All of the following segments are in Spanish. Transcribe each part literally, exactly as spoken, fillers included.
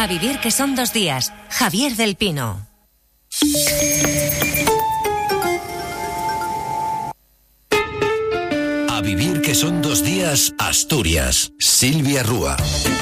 A vivir que son dos días. Javier del Pino. A vivir que son dos días, Asturias. Silvia Rúa.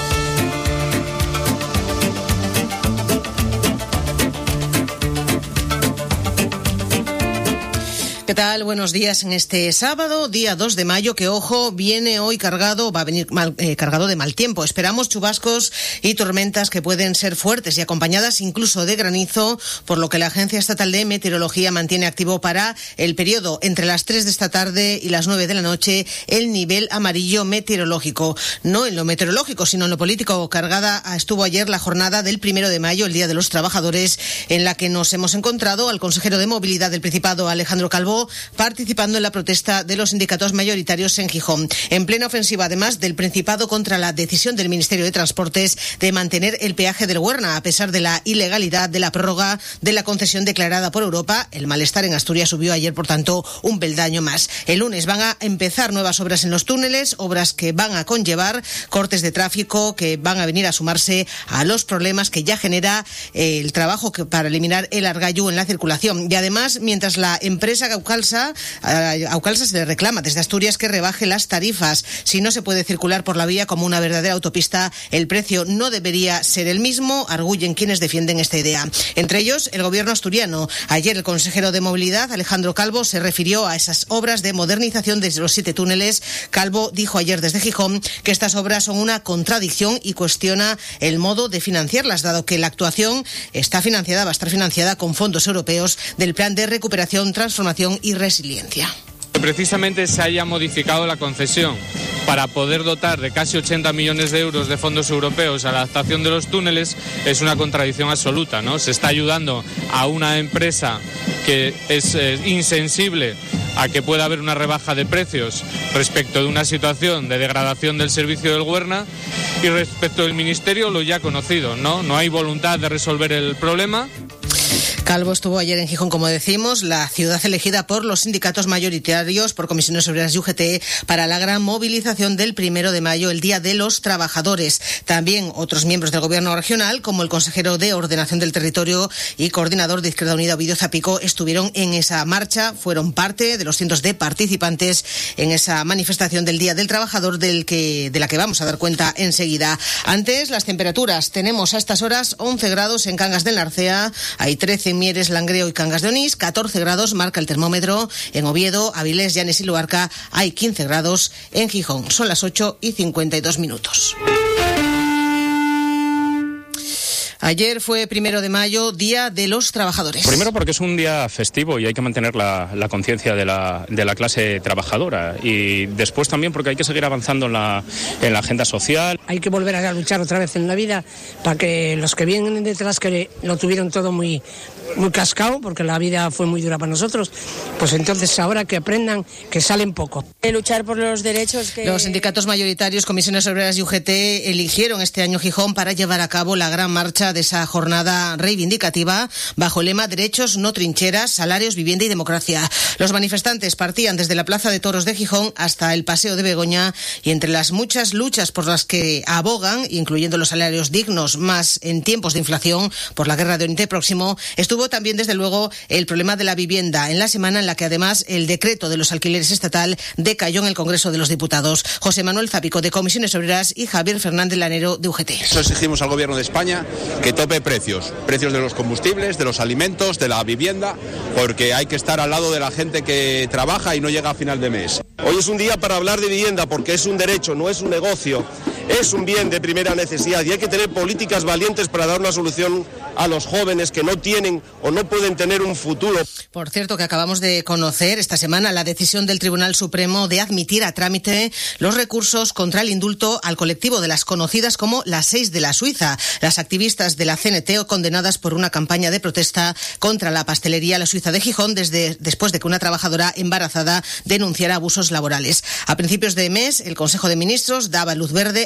¿Qué tal? Buenos días en este sábado, día dos de mayo, que ojo, viene hoy cargado, va a venir mal, eh, cargado de mal tiempo. Esperamos chubascos y tormentas que pueden ser fuertes y acompañadas incluso de granizo, por lo que la Agencia Estatal de Meteorología mantiene activo para el periodo entre las tres de esta tarde y las nueve de la noche el nivel amarillo meteorológico. No en lo meteorológico, sino en lo político. Cargada estuvo ayer la jornada del primero de mayo, el Día de los Trabajadores, en la que nos hemos encontrado al consejero de Movilidad del Principado, Alejandro Calvo, participando en la protesta de los sindicatos mayoritarios en Gijón, en plena ofensiva además del Principado contra la decisión del Ministerio de Transportes de mantener el peaje del Huerna a pesar de la ilegalidad de la prórroga de la concesión declarada por Europa. El malestar en Asturias subió ayer, por tanto, un peldaño más. El lunes van a empezar nuevas obras en los túneles, obras que van a conllevar cortes de tráfico que van a venir a sumarse a los problemas que ya genera el trabajo que, para eliminar el argallo en la circulación. Y además, mientras la empresa Aucalsa, a Aucalsa se le reclama desde Asturias que rebaje las tarifas. Si no se puede circular por la vía como una verdadera autopista, el precio no debería ser el mismo, arguyen quienes defienden esta idea. Entre ellos, el gobierno asturiano. Ayer el consejero de Movilidad, Alejandro Calvo, se refirió a esas obras de modernización desde los siete túneles. Calvo dijo ayer desde Gijón que estas obras son una contradicción y cuestiona el modo de financiarlas, dado que la actuación está financiada, va a estar financiada con fondos europeos del Plan de Recuperación, Transformación y Resiliencia. Precisamente se haya modificado la concesión para poder dotar de casi ochenta millones de euros de fondos europeos a la adaptación de los túneles es una contradicción absoluta, ¿no? Se está ayudando a una empresa que es eh, insensible a que pueda haber una rebaja de precios respecto de una situación de degradación del servicio del Huerna, y respecto del Ministerio lo ya conocido, ¿no? No hay voluntad de resolver el problema. Calvo estuvo ayer en Gijón, como decimos, la ciudad elegida por los sindicatos mayoritarios, por Comisiones Obreras y U G T, para la gran movilización del primero de mayo, el Día de los Trabajadores. También otros miembros del Gobierno regional, como el consejero de Ordenación del Territorio y coordinador de Izquierda Unida, Ovidio Zapico, estuvieron en esa marcha, fueron parte de los cientos de participantes en esa manifestación del Día del Trabajador, del que, de la que vamos a dar cuenta enseguida. Antes, las temperaturas. Tenemos a estas horas once grados en Cangas del Narcea, hay trece en Mieres, Langreo y Cangas de Onís, catorce grados marca el termómetro en Oviedo, Avilés, Llanes y Luarca, hay quince grados en Gijón. Son las ocho y cincuenta y dos minutos. Ayer fue primero de mayo, Día de los Trabajadores. Primero porque es un día festivo y hay que mantener la, la conciencia de la, de la clase trabajadora. Y después también porque hay que seguir avanzando en la, en la agenda social. Hay que volver a luchar otra vez en la vida para que los que vienen detrás, que lo tuvieron todo muy, muy cascado, porque la vida fue muy dura para nosotros, pues entonces ahora que aprendan que salen poco. Luchar por los derechos que... Los sindicatos mayoritarios, Comisiones Obreras y U G T eligieron este año Gijón para llevar a cabo la gran marcha de esa jornada reivindicativa bajo el lema Derechos, no trincheras, salarios, vivienda y democracia. Los manifestantes partían desde la Plaza de Toros de Gijón hasta el Paseo de Begoña, y entre las muchas luchas por las que abogan, incluyendo los salarios dignos más en tiempos de inflación por la guerra de Oriente Próximo, estuvo también desde luego el problema de la vivienda, en la semana en la que además el decreto de los alquileres estatal decayó en el Congreso de los Diputados. José Manuel Zapico, de Comisiones Obreras, y Javier Fernández Lanero, de U G T. Eso exigimos al Gobierno de España, que tope precios, precios de los combustibles, de los alimentos, de la vivienda, porque hay que estar al lado de la gente que trabaja y no llega a final de mes. Hoy es un día para hablar de vivienda, porque es un derecho, no es un negocio. Es un bien de primera necesidad y hay que tener políticas valientes para dar una solución a los jóvenes que no tienen o no pueden tener un futuro. Por cierto, que acabamos de conocer esta semana la decisión del Tribunal Supremo de admitir a trámite los recursos contra el indulto al colectivo de las conocidas como las seis de la Suiza, las activistas de la C N T O condenadas por una campaña de protesta contra la pastelería La Suiza de Gijón desde después de que una trabajadora embarazada denunciara abusos laborales. A principios de mes, el Consejo de Ministros daba luz verde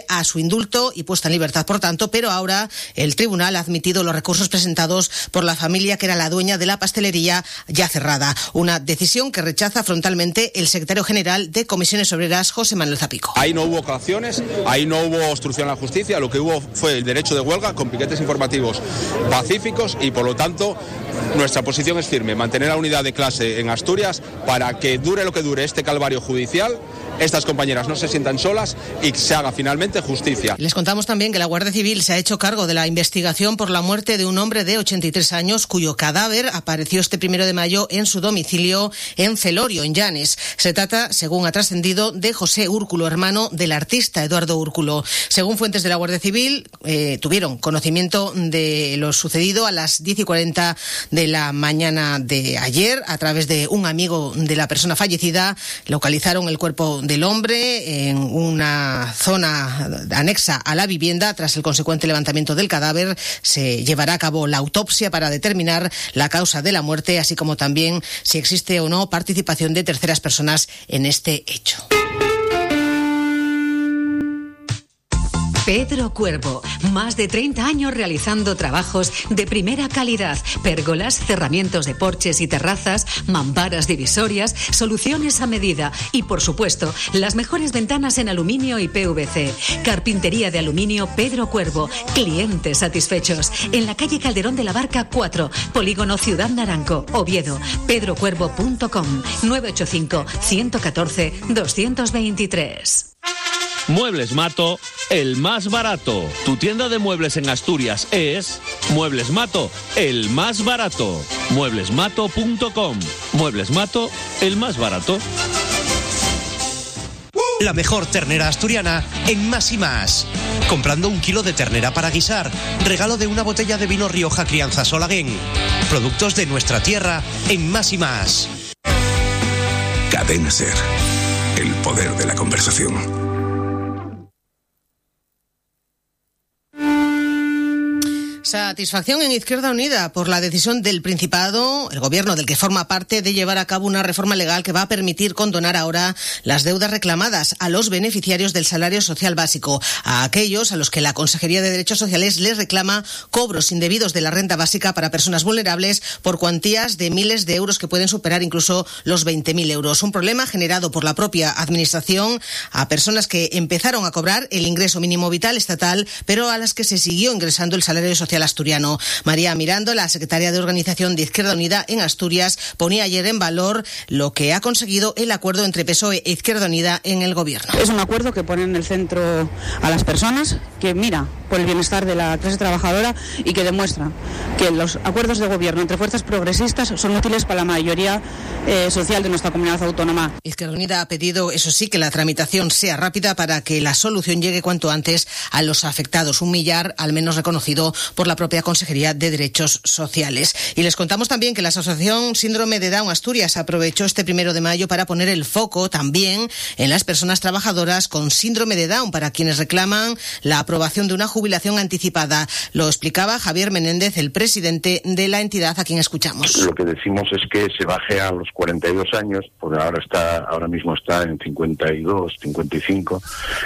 a su indulto y puesta en libertad, por tanto, pero ahora el tribunal ha admitido los recursos presentados por la familia que era la dueña de la pastelería ya cerrada. Una decisión que rechaza frontalmente el secretario general de Comisiones Obreras, José Manuel Zapico. Ahí no hubo coacciones, ahí no hubo obstrucción a la justicia, lo que hubo fue el derecho de huelga con piquetes informativos pacíficos y, por lo tanto, nuestra posición es firme, mantener la unidad de clase en Asturias para que dure lo que dure este calvario judicial, estas compañeras no se sientan solas y se haga finalmente justicia. Les contamos también que la Guardia Civil se ha hecho cargo de la investigación por la muerte de un hombre de ochenta y tres años cuyo cadáver apareció este primero de mayo en su domicilio en Celorio, en Llanes. Se trata, según ha trascendido, de José Úrculo, hermano del artista Eduardo Úrculo. Según fuentes de la Guardia Civil, eh, tuvieron conocimiento de lo sucedido a las diez y cuarenta de la mañana de ayer. A través de un amigo de la persona fallecida, localizaron el cuerpo del hombre en una zona anexa a la vivienda. Tras el consecuente levantamiento del cadáver, se llevará a cabo la autopsia para determinar la causa de la muerte, así como también si existe o no participación de terceras personas en este hecho. Pedro Cuervo, más de treinta años realizando trabajos de primera calidad, pérgolas, cerramientos de porches y terrazas, mamparas divisorias, soluciones a medida y, por supuesto, las mejores ventanas en aluminio y P V C. Carpintería de aluminio Pedro Cuervo, clientes satisfechos. En la calle Calderón de la Barca cuatro, Polígono Ciudad Naranco, Oviedo. pedro cuervo punto com, nueve ocho cinco, uno uno cuatro, dos dos tres. Muebles Mato, el más barato. Tu tienda de muebles en Asturias es Muebles Mato, el más barato. muebles mato punto com. Muebles Mato, el más barato. La mejor ternera asturiana en Más y Más. Comprando un kilo de ternera para guisar, regalo de una botella de vino Rioja Crianza Solaguén. Productos de nuestra tierra en Más y Más. Cadena Ser. El poder de la conversación. Satisfacción en Izquierda Unida por la decisión del Principado, el gobierno del que forma parte, de llevar a cabo una reforma legal que va a permitir condonar ahora las deudas reclamadas a los beneficiarios del salario social básico, a aquellos a los que la Consejería de Derechos Sociales les reclama cobros indebidos de la renta básica para personas vulnerables por cuantías de miles de euros que pueden superar incluso los veinte mil euros. Un problema generado por la propia Administración a personas que empezaron a cobrar el ingreso mínimo vital estatal, pero a las que se siguió ingresando el salario social asturiano. María Mirando, la secretaria de Organización de Izquierda Unida en Asturias, ponía ayer en valor lo que ha conseguido el acuerdo entre P S O E e Izquierda Unida en el gobierno. Es un acuerdo que pone en el centro a las personas, que mira por el bienestar de la clase trabajadora y que demuestra que los acuerdos de gobierno entre fuerzas progresistas son útiles para la mayoría eh, social de nuestra comunidad autónoma. Izquierda Unida ha pedido, eso sí, que la tramitación sea rápida para que la solución llegue cuanto antes a los afectados, un millar al menos reconocido por la propia Consejería de Derechos Sociales. Y les contamos también que la Asociación Síndrome de Down Asturias aprovechó este primero de mayo para poner el foco también en las personas trabajadoras con síndrome de Down, para quienes reclaman la aprobación de una jubilación anticipada. Lo explicaba Javier Menéndez, el presidente de la entidad, a quien escuchamos. Lo que decimos es que se baje a los cuarenta y dos años, porque ahora está, ahora mismo está en cincuenta y dos, cincuenta y cinco.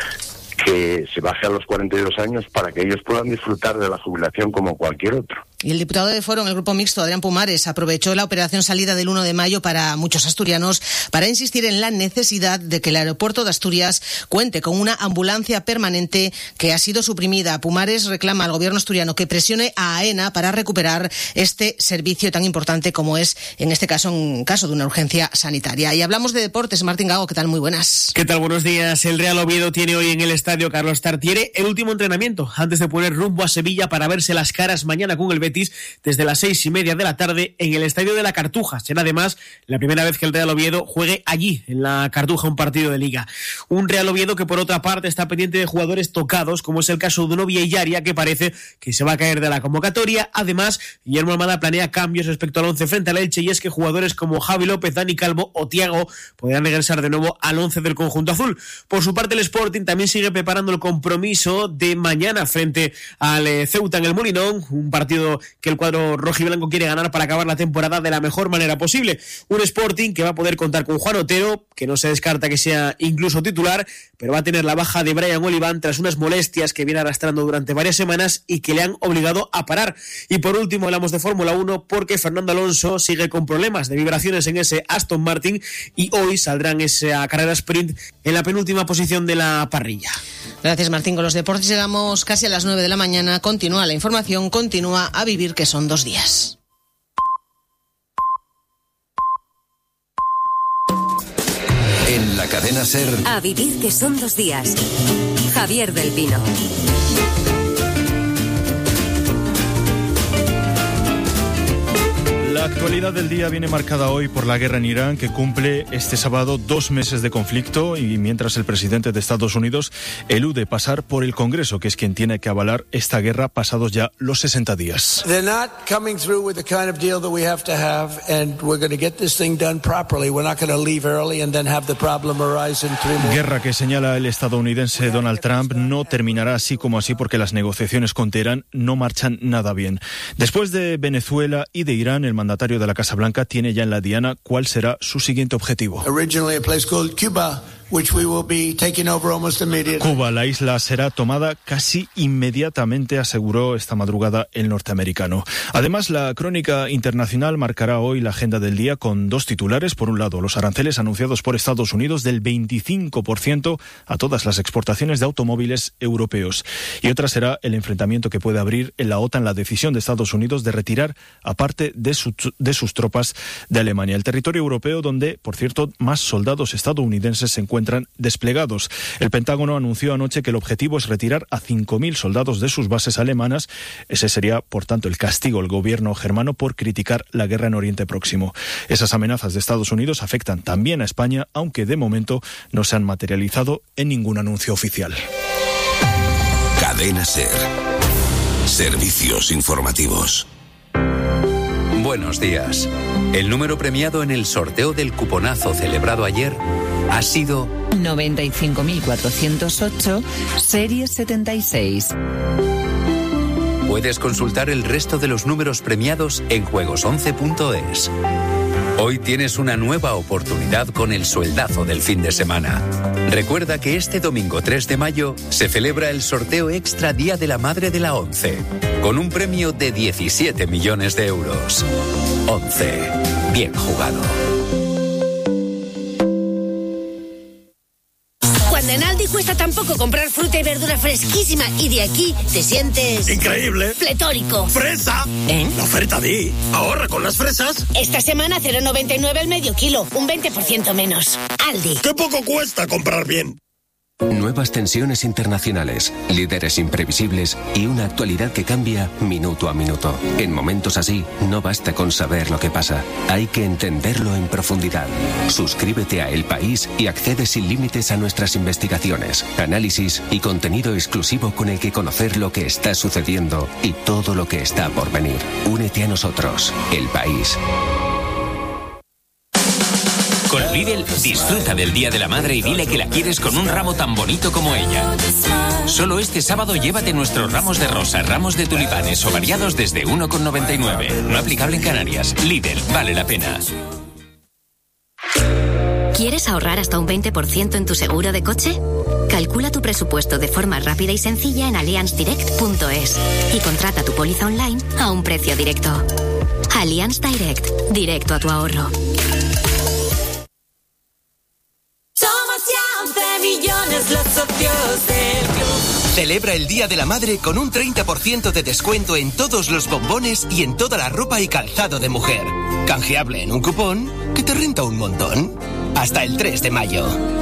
Que se baje a los cuarenta y dos años para que ellos puedan disfrutar de la jubilación como cualquier otro. Y el diputado de Foro en el Grupo Mixto, Adrián Pumares, aprovechó la operación salida del uno de mayo para muchos asturianos para insistir en la necesidad de que el aeropuerto de Asturias cuente con una ambulancia permanente que ha sido suprimida. Pumares reclama al gobierno asturiano que presione a AENA para recuperar este servicio tan importante como es, en este caso, en caso de una urgencia sanitaria. Y hablamos de deportes. Martín Gago, ¿qué tal? Muy buenas. ¿Qué tal? Buenos días. El Real Oviedo tiene hoy en el estadio Carlos Tartiere el último entrenamiento antes de poner rumbo a Sevilla para verse las caras mañana con el Betis desde las seis y media de la tarde en el estadio de la Cartuja. Será además la primera vez que el Real Oviedo juegue allí, en la Cartuja, un partido de Liga. Un Real Oviedo que por otra parte está pendiente de jugadores tocados, como es el caso de Novia y Yaria, que parece que se va a caer de la convocatoria. Además, Guillermo Almada planea cambios respecto al once frente al Elche, y es que jugadores como Javi López, Dani Calvo o Thiago podrán regresar de nuevo al once del conjunto azul. Por su parte, el Sporting también sigue preparando el compromiso de mañana frente al Ceuta en el Molinón, un partido que el cuadro rojiblanco quiere ganar para acabar la temporada de la mejor manera posible. Un Sporting que va a poder contar con Juan Otero, que no se descarta que sea incluso titular, pero va a tener la baja de Brian Oliván tras unas molestias que viene arrastrando durante varias semanas y que le han obligado a parar. Y por último hablamos de Fórmula uno porque Fernando Alonso sigue con problemas de vibraciones en ese Aston Martin y hoy saldrá en esa carrera sprint en la penúltima posición de la parrilla. Gracias, Martín. Con los deportes llegamos casi a las nueve de la mañana. Continúa la información, continúa A Vivir, que son dos días. En la cadena SER. A Vivir, que son dos días. Javier del Pino. La actualidad del día viene marcada hoy por la guerra en Irán, que cumple este sábado dos meses de conflicto, y mientras el presidente de Estados Unidos elude pasar por el Congreso, que es quien tiene que avalar esta guerra pasados ya los sesenta días. They're not coming through with the kind of deal that we have to have, and we're going to get this thing done properly. We're not going to leave early and then have the problem arise in three more. Guerra que señala el estadounidense Donald Trump no terminará así como así porque las negociaciones con Teherán no marchan nada bien. Después de Venezuela y de Irán, el mandatario de la Casa Blanca tiene ya en la diana cuál será su siguiente objetivo. Originally a place called Cuba, which we will be taking over almost immediately. Cuba, la isla será tomada casi inmediatamente, aseguró esta madrugada el norteamericano. Además, la crónica internacional marcará hoy la agenda del día con dos titulares. Por un lado, los aranceles anunciados por Estados Unidos del veinticinco por ciento a todas las exportaciones de automóviles europeos. Y otra será el enfrentamiento que puede abrir en la OTAN la decisión de Estados Unidos de retirar a parte de, su, de sus tropas de Alemania, el territorio europeo donde, por cierto, más soldados estadounidenses se encuentran desplegados. El Pentágono anunció anoche que el objetivo es retirar a cinco mil soldados de sus bases alemanas. Ese sería, por tanto, el castigo al gobierno germano por criticar la guerra en Oriente Próximo. Esas amenazas de Estados Unidos afectan también a España, aunque de momento no se han materializado en ningún anuncio oficial. Cadena SER. Servicios informativos. Buenos días. El número premiado en el sorteo del cuponazo celebrado ayer ha sido noventa y cinco mil cuatrocientos ocho, serie setenta y seis. Puedes consultar el resto de los números premiados en juegos once punto es. Hoy tienes una nueva oportunidad con el sueldazo del fin de semana. Recuerda que este domingo tres de mayo se celebra el sorteo extra Día de la Madre de la ONCE, con un premio de diecisiete millones de euros. ONCE. Bien jugado. Cuando en Aldi cuesta tan poco comprar fruta y verdura fresquísima y de aquí te sientes... ¡increíble! ¡Pletórico! ¡Fresa! ¿Eh? La oferta Di. Ahorra con las fresas. Esta semana cero coma noventa y nueve el medio kilo, un veinte por ciento menos. Aldi. ¡Qué poco cuesta comprar bien! Nuevas tensiones internacionales, líderes imprevisibles y una actualidad que cambia minuto a minuto. En momentos así, no basta con saber lo que pasa, hay que entenderlo en profundidad. Suscríbete a El País y accede sin límites a nuestras investigaciones, análisis y contenido exclusivo con el que conocer lo que está sucediendo y todo lo que está por venir. Únete a nosotros, El País. Con Lidl, disfruta del Día de la Madre y dile que la quieres con un ramo tan bonito como ella. Solo este sábado llévate nuestros ramos de rosa, ramos de tulipanes o variados desde uno con noventa y nueve. No aplicable en Canarias. Lidl, vale la pena. ¿Quieres ahorrar hasta un veinte por ciento en tu seguro de coche? Calcula tu presupuesto de forma rápida y sencilla en allianz direct punto es y contrata tu póliza online a un precio directo. Allianz Direct, directo a tu ahorro. Millones los socios del club. Celebra el Día de la Madre con un treinta por ciento de descuento en todos los bombones y en toda la ropa y calzado de mujer. Canjeable en un cupón que te renta un montón. Hasta el tres de mayo.